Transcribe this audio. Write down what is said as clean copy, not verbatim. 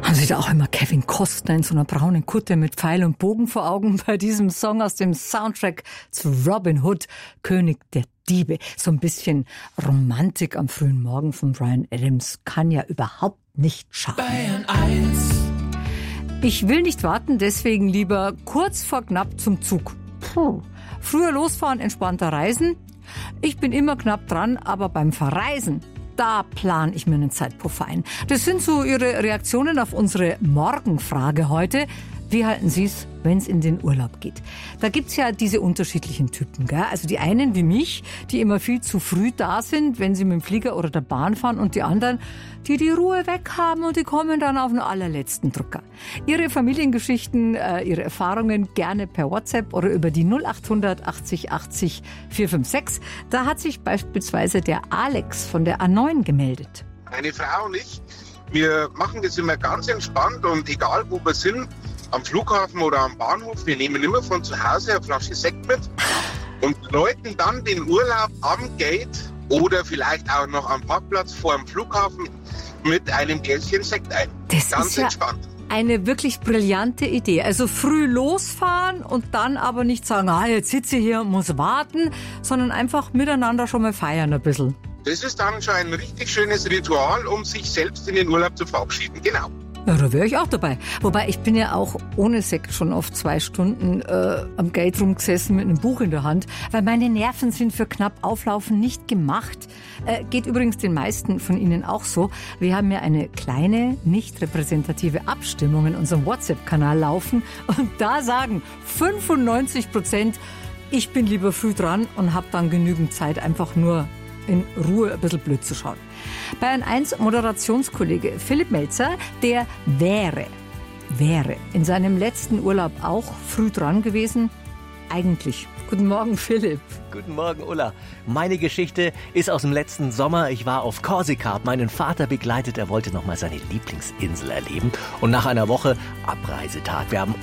Haben Sie da auch immer Kevin Costner in so einer braunen Kutte mit Pfeil und Bogen vor Augen bei diesem Song aus dem Soundtrack zu Robin Hood, König der Diebe? So ein bisschen Romantik am frühen Morgen von Bryan Adams kann ja überhaupt nicht schaden. Bayern 1. Ich will nicht warten, deswegen lieber kurz vor knapp zum Zug. Früher losfahren, entspannter reisen. Ich bin immer knapp dran, aber beim Verreisen, da plane ich mir einen Zeitpuffer ein. Das sind so Ihre Reaktionen auf unsere Morgenfrage heute. Wie halten Sie es, wenn es in den Urlaub geht? Da gibt's ja diese unterschiedlichen Typen, gell? Also die einen wie mich, die immer viel zu früh da sind, wenn sie mit dem Flieger oder der Bahn fahren, und die anderen, die die Ruhe weg haben und die kommen dann auf den allerletzten Drücker. Ihre Familiengeschichten, Ihre Erfahrungen gerne per WhatsApp oder über die 0800 80 80 456. Da hat sich beispielsweise der Alex von der A9 gemeldet. Meine Frau und ich, wir machen das immer ganz entspannt und egal wo wir sind, am Flughafen oder am Bahnhof, wir nehmen immer von zu Hause eine Flasche Sekt mit und läuten dann den Urlaub am Gate oder vielleicht auch noch am Parkplatz vor dem Flughafen mit einem Gläschen Sekt ein. Das ganz ist ja entspannt. Eine wirklich brillante Idee. Also früh losfahren und dann aber nicht sagen, jetzt sitze ich hier und muss warten, sondern einfach miteinander schon mal feiern ein bisschen. Das ist dann schon ein richtig schönes Ritual, um sich selbst in den Urlaub zu verabschieden. Genau. Ja, da wäre ich auch dabei. Wobei, ich bin ja auch ohne Sekt schon oft 2 Stunden am Gate rumgesessen mit einem Buch in der Hand, weil meine Nerven sind für knapp Auflaufen nicht gemacht. Geht übrigens den meisten von Ihnen auch so. Wir haben ja eine kleine, nicht repräsentative Abstimmung in unserem WhatsApp-Kanal laufen und da sagen 95%, ich bin lieber früh dran und habe dann genügend Zeit, einfach nur in Ruhe ein bisschen blöd zu schauen. Bayern 1 Moderationskollege Philipp Melzer, der wäre in seinem letzten Urlaub auch früh dran gewesen. Eigentlich. Guten Morgen, Philipp. Guten Morgen, Ulla. Meine Geschichte ist aus dem letzten Sommer. Ich war auf Korsika, habe meinen Vater begleitet. Er wollte noch mal seine Lieblingsinsel erleben. Und nach einer Woche Abreisetag. Wir haben